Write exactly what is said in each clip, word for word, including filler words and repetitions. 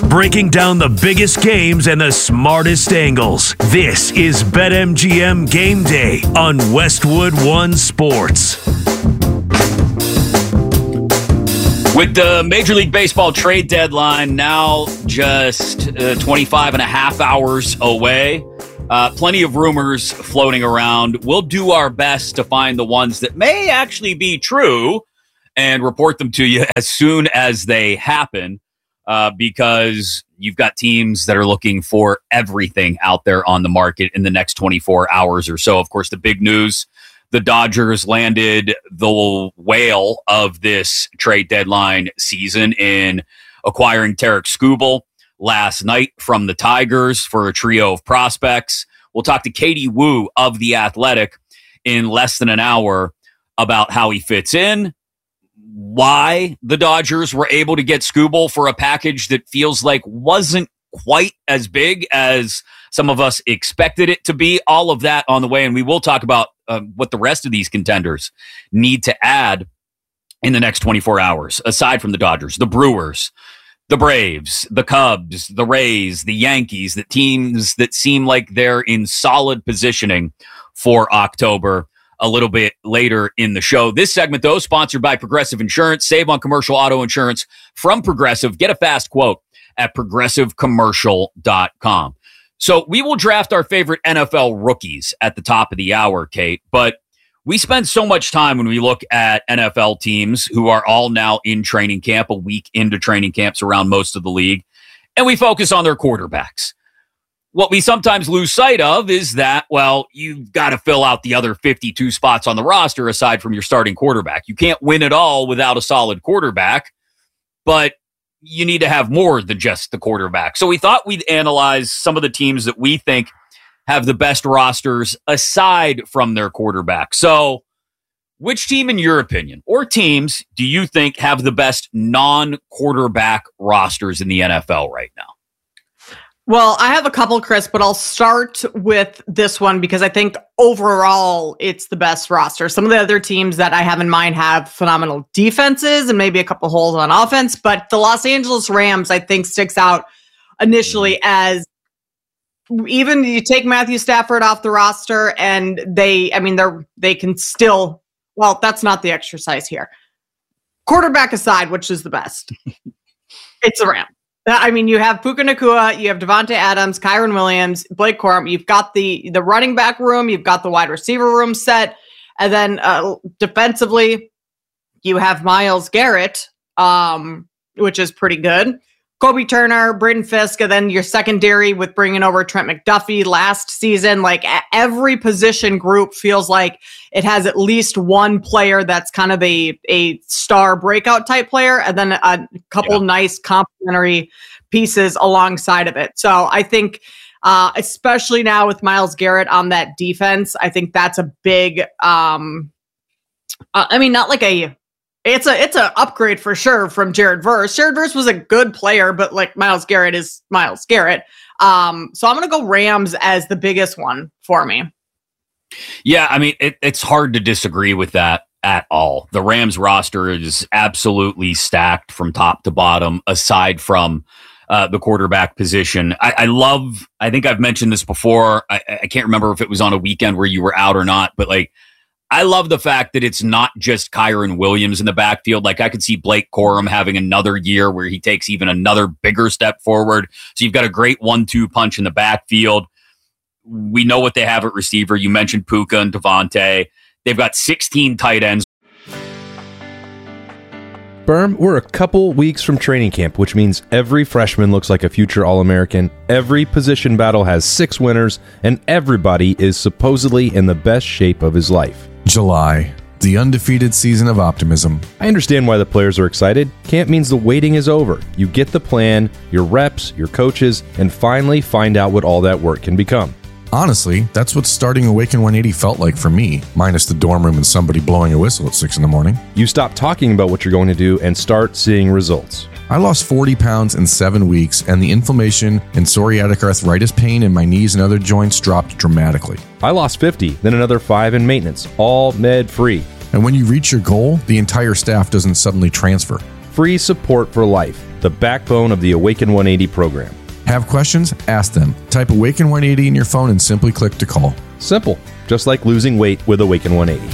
breaking down the biggest games and the smartest angles. This is BetMGM Game Day on Westwood One Sports. With the Major League Baseball trade deadline now just uh, twenty-five and a half hours away, uh, plenty of rumors floating around. We'll do our best to find the ones that may actually be true and report them to you as soon as they happen. Uh, because you've got teams that are looking for everything out there on the market in the next twenty-four hours or so. Of course, the big news, the Dodgers landed the whale of this trade deadline season in acquiring Tarik Skubal last night from the Tigers for a trio of prospects. We'll talk to Katie Woo of The Athletic in less than an hour about how he fits in, why the Dodgers were able to get Skubal for a package that feels like wasn't quite as big as some of us expected it to be. All of that on the way, and we will talk about uh, what the rest of these contenders need to add in the next twenty-four hours, aside from the Dodgers, the Brewers, the Braves, the Cubs, the Rays, the Yankees, the teams that seem like they're in solid positioning for October. A little bit later in the show. This segment, though, sponsored by Progressive Insurance. Save on commercial auto insurance from Progressive. Get a fast quote at progressive commercial dot com. So we will draft our favorite N F L rookies at the top of the hour, Kate, but we spend so much time when we look at N F L teams who are all now in training camp, a week into training camps around most of the league, and we focus on their quarterbacks. What we sometimes lose sight of is that, well, you've got to fill out the other fifty-two spots on the roster aside from your starting quarterback. You can't win it all without a solid quarterback, but you need to have more than just the quarterback. So we thought we'd analyze some of the teams that we think have the best rosters aside from their quarterback. So which team, in your opinion, or teams, do you think have the best non-quarterback rosters in the N F L right now? Well, I have a couple, Chris, but I'll start with this one because I think overall it's the best roster. Some of the other teams that I have in mind have phenomenal defenses and maybe a couple holes on offense, but the Los Angeles Rams, I think, sticks out initially as even you take Matthew Stafford off the roster and they, I mean, they're, they can still, well, that's not the exercise here. Quarterback aside, which is the best? It's the Rams. I mean, you have Puka Nacua, you have Devontae Adams, Kyren Williams, Blake Corum. You've got the the running back room, you've got the wide receiver room set, and then uh, defensively, you have Myles Garrett, um, which is pretty good. Kobe Turner, Braden Fisk, and then your secondary with bringing over Trent McDuffie last season. Like every position group feels like it has at least one player that's kind of a, a star breakout type player, and then a couple yeah. nice complementary pieces alongside of it. So I think, uh, especially now with Myles Garrett on that defense, I think that's a big, um, uh, I mean, not like a, It's a it's an upgrade for sure from Jared Verse. Jared Verse was a good player, but like Myles Garrett is Myles Garrett. Um, so I'm going to go Rams as the biggest one for me. Yeah, I mean, it, it's hard to disagree with that at all. The Rams roster is absolutely stacked from top to bottom, aside from uh, the quarterback position. I, I love, I think I've mentioned this before. I, I can't remember if it was on a weekend where you were out or not, but like, I love the fact that it's not just Kyren Williams in the backfield. Like I could see Blake Corum having another year where he takes even another bigger step forward. So you've got a great one two punch in the backfield. We know what they have at receiver. You mentioned Puka and Devontae. They've got sixteen tight ends. Berm, we're a couple weeks from training camp, which means every freshman looks like a future All-American, every position battle has six winners, and everybody is supposedly in the best shape of his life. July, the undefeated season of optimism. I understand why the players are excited. Camp means the waiting is over. You get the plan, your reps, your coaches, and finally find out what all that work can become. Honestly, that's what starting Awaken one eighty felt like for me, minus the dorm room and somebody blowing a whistle at six in the morning. You stop talking about what you're going to do and start seeing results. I lost forty pounds in seven weeks, and the inflammation and psoriatic arthritis pain in my knees and other joints dropped dramatically. I lost fifty, then another five in maintenance, all med-free. And when you reach your goal, the entire staff doesn't suddenly transfer. Free support for life. the backbone of the Awaken one eighty program. Have questions? Ask them. Type Awaken one eighty in your phone and simply click to call. Simple, just like losing weight with Awaken one eighty.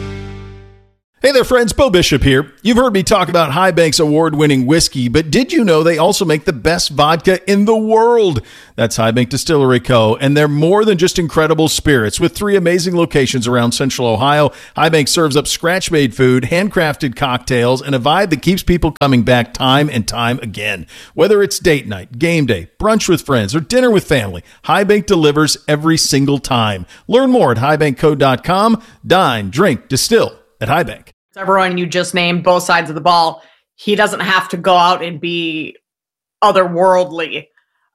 Hey there, friends. Bo Bishop here. You've heard me talk about High Bank's award-winning whiskey, but did you know they also make the best vodka in the world? That's High Bank Distillery Co., and they're more than just incredible spirits. With three amazing locations around Central Ohio, High Bank serves up scratch-made food, handcrafted cocktails, and a vibe that keeps people coming back time and time again. Whether it's date night, game day, brunch with friends, or dinner with family, High Bank delivers every single time. Learn more at high bank co dot com. Dine, drink, distill at High Bank. Everyone you just named, both sides of the ball, he doesn't have to go out and be otherworldly.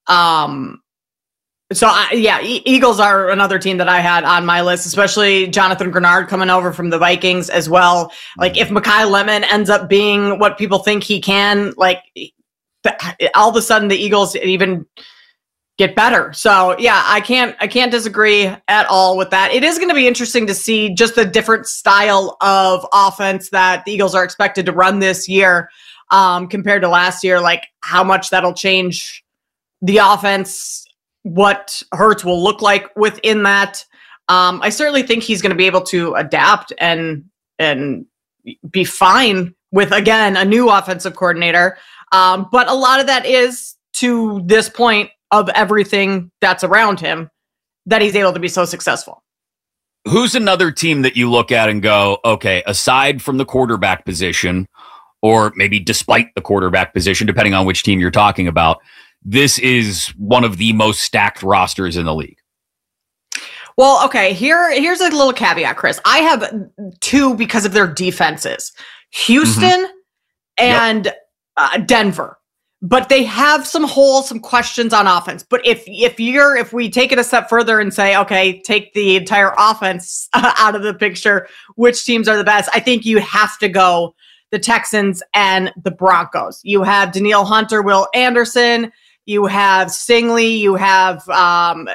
Um, so, I, yeah, e- Eagles are another team that I had on my list, especially Jonathan Grenard coming over from the Vikings as well. Like, if Mekhi Lemon ends up being what people think he can, like, all of a sudden the Eagles even get better. So yeah, I can't, I can't disagree at all with that. It is going to be interesting to see just the different style of offense that the Eagles are expected to run this year, um, compared to last year, like how much that'll change the offense, what Hurts will look like within that. Um, I certainly think he's going to be able to adapt and, and be fine with, again, a new offensive coordinator. Um, but a lot of that is to this point of everything that's around him that he's able to be so successful. Who's another team that you look at and go, okay, aside from the quarterback position, or maybe despite the quarterback position, depending on which team you're talking about, this is one of the most stacked rosters in the league? Well, okay, here, here's a little caveat, Chris. I have two because of their defenses. Houston mm-hmm. and yep. uh, Denver. But they have some holes, some questions on offense. But if if you're if we take it a step further and say, okay, take the entire offense uh, out of the picture, which teams are the best? I think you have to go the Texans and the Broncos. You have Danielle Hunter, Will Anderson, you have Stingley, you have um,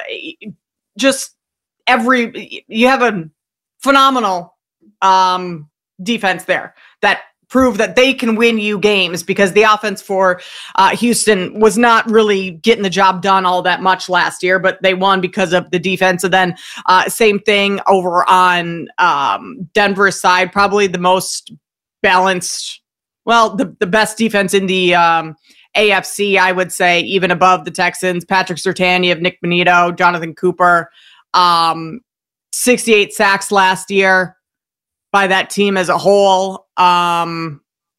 just every you have a phenomenal um, defense there that prove that they can win you games, because the offense for uh, Houston was not really getting the job done all that much last year, but they won because of the defense. And then uh, same thing over on um, Denver's side, probably the most balanced, well, the, the best defense in the um, A F C, I would say, even above the Texans. Patrick Surtain, you have Nick Bonito, Jonathan Cooper, um, sixty-eight sacks last year by that team as a whole. Um,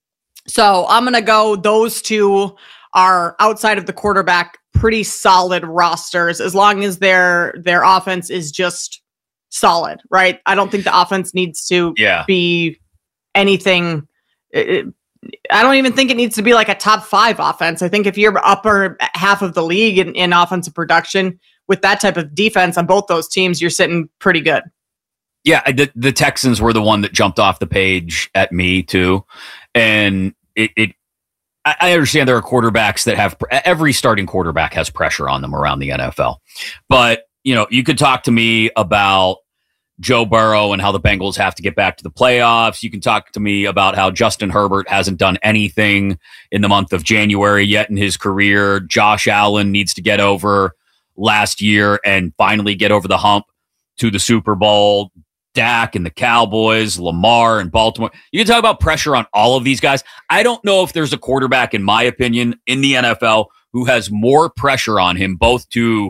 so I'm going to go, those two are outside of the quarterback, pretty solid rosters, as long as their, their offense is just solid, right? I don't think the offense needs to yeah. be anything. It, I don't even think it needs to be like a top five offense. I think if you're upper half of the league in, in offensive production with that type of defense on both those teams, you're sitting pretty good. Yeah, the, the Texans were the one that jumped off the page at me too, and it. it I understand there are quarterbacks that have every starting quarterback has pressure on them around the N F L, but you know you could talk to me about Joe Burrow and how the Bengals have to get back to the playoffs. You can talk to me about how Justin Herbert hasn't done anything in the month of January yet in his career. Josh Allen needs to get over last year and finally get over the hump to the Super Bowl. Dak and the Cowboys, Lamar and Baltimore. You can talk about pressure on all of these guys. I don't know if there's a quarterback, in my opinion, in the N F L who has more pressure on him, both to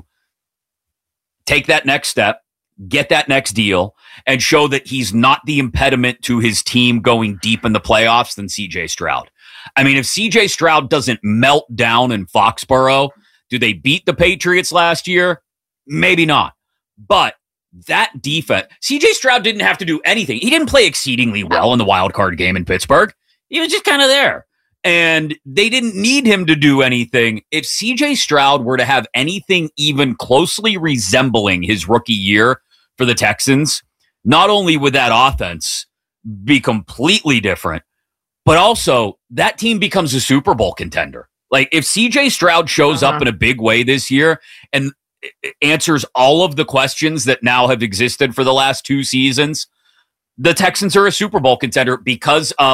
take that next step, get that next deal, and show that he's not the impediment to his team going deep in the playoffs than C J Stroud. I mean, if C J Stroud doesn't melt down in Foxborough, do they beat the Patriots last year? Maybe not. But that defense, C J Stroud didn't have to do anything. He didn't play exceedingly well in the wild card game in Pittsburgh. He was just kind of there. And they didn't need him to do anything. If C J Stroud were to have anything even closely resembling his rookie year for the Texans, not only would that offense be completely different, but also that team becomes a Super Bowl contender. Like if C J Stroud shows uh-huh. up in a big way this year and answers all of the questions that now have existed for the last two seasons, the Texans are a Super Bowl contender because of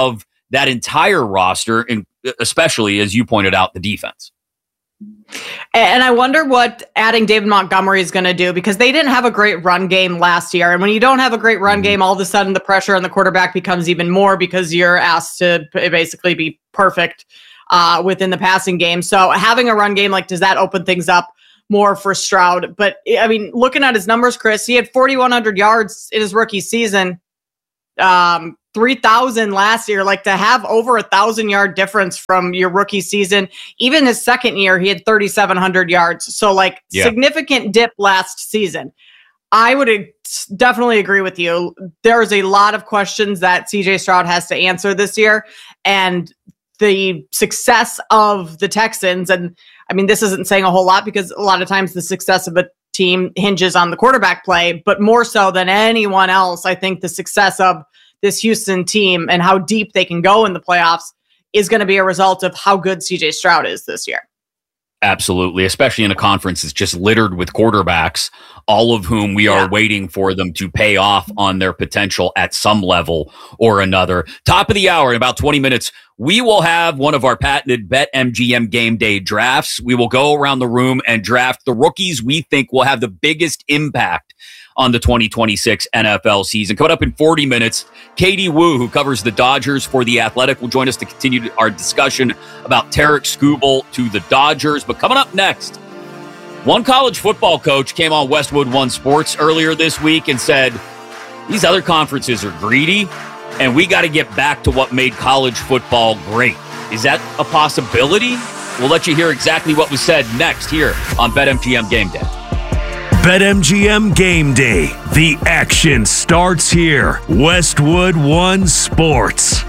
that entire roster, and especially, as you pointed out, the defense. And I wonder what adding David Montgomery is going to do, because they didn't have a great run game last year. And when you don't have a great run mm-hmm. game, all of a sudden the pressure on the quarterback becomes even more because you're asked to basically be perfect uh, within the passing game. So having a run game, like, does that open things up more for Stroud? But I mean, looking at his numbers, Chris, he had forty-one hundred yards in his rookie season, um, three thousand last year. Like, to have over a thousand yard difference from your rookie season, even his second year, he had thirty-seven hundred yards. So like yeah. significant dip last season. I would definitely agree with you. There's a lot of questions that C J Stroud has to answer this year, and the success of the Texans. And I mean, this isn't saying a whole lot, because a lot of times the success of a team hinges on the quarterback play, but more so than anyone else, I think the success of this Houston team and how deep they can go in the playoffs is going to be a result of how good C J Stroud is this year. Absolutely, especially in a conference that's just littered with quarterbacks, all of whom we yeah. are waiting for them to pay off on their potential at some level or another. Top of the hour, in about twenty minutes, we will have one of our patented BetMGM Game Day drafts. We will go around the room and draft the rookies we think will have the biggest impact on the twenty twenty-six N F L season. Coming up in forty minutes, Katie Woo, who covers the Dodgers for The Athletic, will join us to continue our discussion about Tarek Skubal to the Dodgers. But coming up next, one college football coach came on Westwood One Sports earlier this week and said, these other conferences are greedy, and we got to get back to what made college football great. Is that a possibility? We'll let you hear exactly what was said next here on BetMGM Game Day. BetMGM Game Day. The action starts here. Westwood One Sports.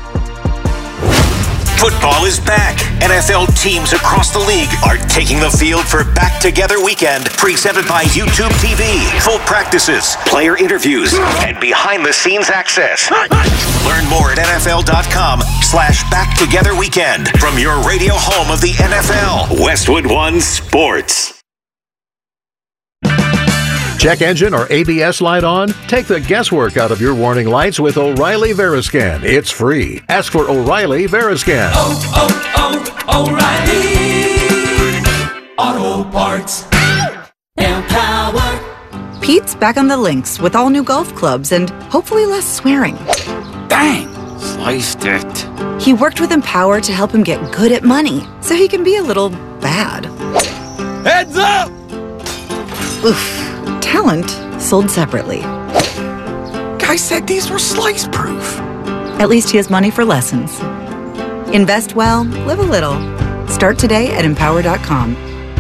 Football is back. N F L teams across the league are taking the field for Back Together Weekend, presented by YouTube T V. Full practices, player interviews, and behind-the-scenes access. Learn more at N F L dot com slash Back Together Weekend from your radio home of the N F L. Westwood One Sports. Check engine or A B S light on? Take the guesswork out of your warning lights with O'Reilly Veriscan. It's free. Ask for O'Reilly Veriscan. Oh, oh, oh, O'Reilly Auto Parts. Empower. Pete's back on the links with all new golf clubs and hopefully less swearing. Dang, sliced it. He worked with Empower to help him get good at money so he can be a little bad. Heads up! Oof. Talent sold separately. Guy said these were slice proof. At least he has money for lessons. Invest well, live a little. Start today at empower dot com.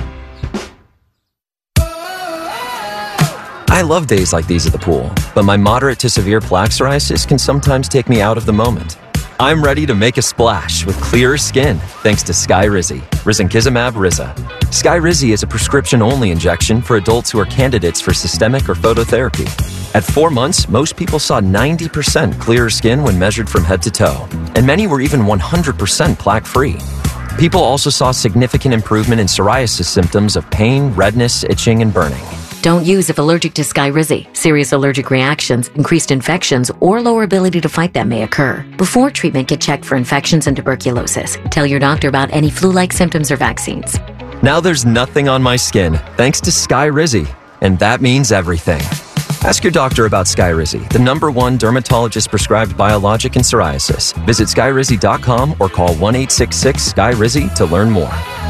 I love days like these at the pool, but my moderate to severe plaque psoriasis can sometimes take me out of the moment. I'm ready to make a splash with clearer skin thanks to Skyrizi, risankizumab Riza. Skyrizi is a prescription-only injection for adults who are candidates for systemic or phototherapy. At four months, most people saw ninety percent clearer skin when measured from head to toe, and many were even one hundred percent plaque-free. People also saw significant improvement in psoriasis symptoms of pain, redness, itching, and burning. Don't use if allergic to Skyrizi. Serious allergic reactions, increased infections, or lower ability to fight them may occur. Before treatment, get checked for infections and tuberculosis. Tell your doctor about any flu-like symptoms or vaccines. Now there's nothing on my skin thanks to Skyrizi, and that means everything. Ask your doctor about Skyrizi, the number one dermatologist-prescribed biologic in psoriasis. Visit skyrizi dot com or call one eight six six Sky Rizzi to learn more.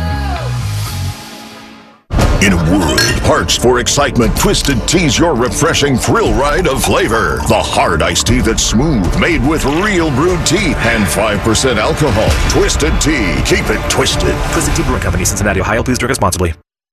In a world parched for excitement, Twisted Tea's your refreshing thrill ride of flavor. The hard iced tea that's smooth, made with real brewed tea and five percent alcohol. Twisted Tea. Keep it twisted. Twisted Tea Brewing Company, Cincinnati, Ohio. Please drink responsibly.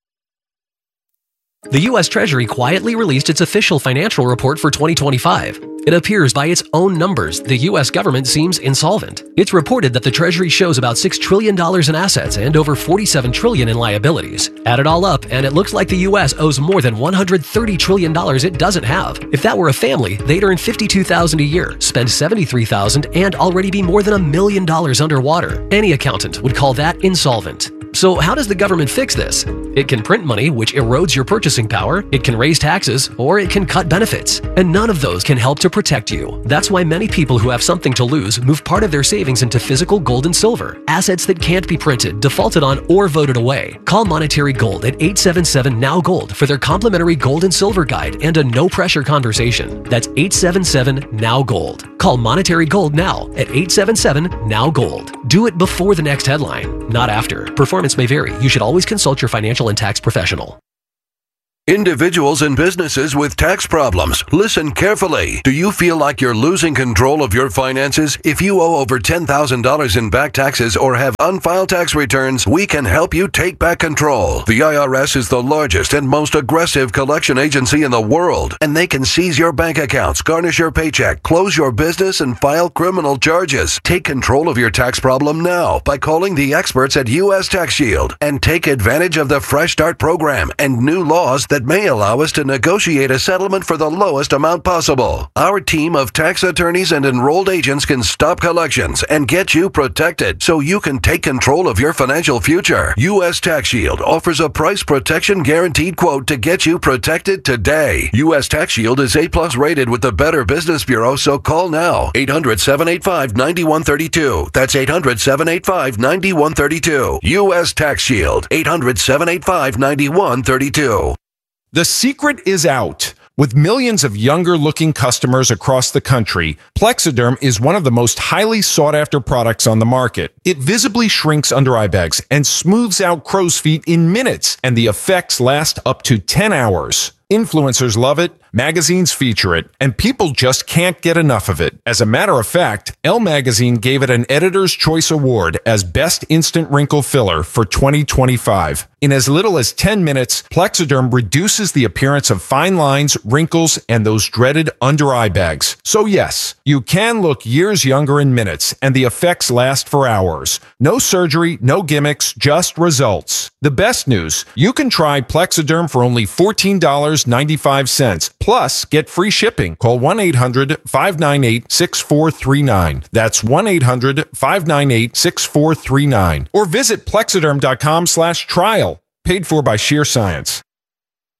The U S Treasury quietly released its official financial report for twenty twenty-five. It appears by its own numbers, the U S government seems insolvent. It's reported that the Treasury shows about six trillion dollars in assets and over forty-seven trillion dollars in liabilities. Add it all up, and it looks like the U S owes more than one hundred thirty trillion dollars it doesn't have. If that were a family, they'd earn fifty-two thousand dollars a year, spend seventy-three thousand dollars, and already be more than a million dollars underwater. Any accountant would call that insolvent. So how does the government fix this? It can print money, which erodes your purchasing power, it can raise taxes, or it can cut benefits. And none of those can help to protect you. That's why many people who have something to lose move part of their savings into physical gold and silver, assets that can't be printed, defaulted on, or voted away. Call Monetary Gold at eight seven seven N O W Gold for their complimentary gold and silver guide and a no-pressure conversation. That's eight seven seven N O W Gold. Call Monetary Gold now at eight seven seven N O W Gold. Do it before the next headline, not after. Performance may vary. You should always consult your financial and tax professional. Individuals and businesses with tax problems, listen carefully. Do you feel like you're losing control of your finances? If you owe over ten thousand dollars in back taxes or have unfiled tax returns, we can help you take back control. The I R S is the largest and most aggressive collection agency in the world, and they can seize your bank accounts, garnish your paycheck, close your business, and file criminal charges. Take control of your tax problem now by calling the experts at U S Tax Shield and take advantage of the Fresh Start program and new laws that may allow us to negotiate a settlement for the lowest amount possible. Our team of tax attorneys and enrolled agents can stop collections and get you protected so you can take control of your financial future. U S Tax Shield offers a price protection guaranteed quote to get you protected today. U S Tax Shield is A plus rated with the Better Business Bureau, so call now. eight hundred, seven eight five, nine one three two. That's eight hundred, seven eight five, nine one three two. U S Tax Shield. eight hundred, seven eight five, nine one three two. The secret is out. With millions of younger-looking customers across the country, Plexiderm is one of the most highly sought-after products on the market. It visibly shrinks under-eye bags and smooths out crow's feet in minutes, and the effects last up to ten hours. Influencers love it, magazines feature it, and people just can't get enough of it. As a matter of fact, Elle Magazine gave it an Editor's Choice Award as Best Instant Wrinkle Filler for twenty twenty-five. In as little as ten minutes, Plexiderm reduces the appearance of fine lines, wrinkles, and those dreaded under-eye bags. So yes, you can look years younger in minutes, and the effects last for hours. No surgery, no gimmicks, just results. The best news, you can try Plexiderm for only fourteen dollars and ninety-five cents. Plus, get free shipping. Call one eight hundred, five nine eight, six four three nine. That's one eight hundred, five nine eight, six four three nine. Or visit plexiderm dot com slash trial. Paid for by Sheer Science.